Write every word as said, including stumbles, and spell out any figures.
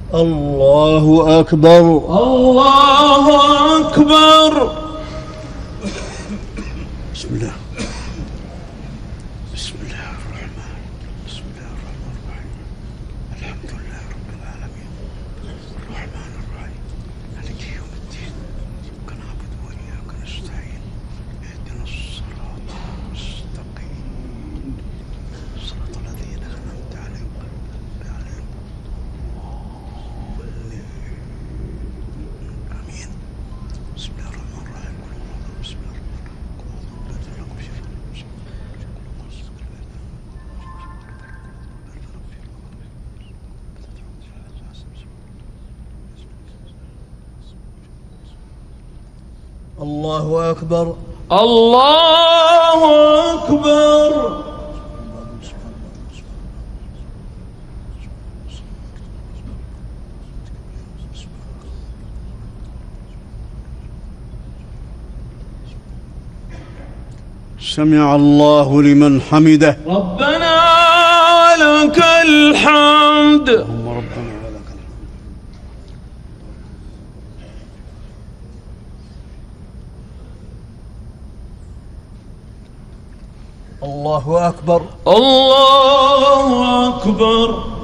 الله أكبر. الله أكبر. بسم الله بسم الله الرحمن بسم الله الرحمن الرحيم. الحمد لله رب العالمين الرحمن الرحيم مالك يوم الدين. إياك نعبد وإياك نستعين. اهدنا الصراط المستقيم صراط الذين أنعمت عليهم غير المغضوب عليهم ولا الضالين. آمين. بسم الله الرحمن الرحيم. بسم الله الرحمن الرحيم. الله أكبر. الله أكبر. سمع الله لمن حمده. ربنا ولك الحمد. اللهم ربنا ولك الحمد. الله أكبر. الله أكبر.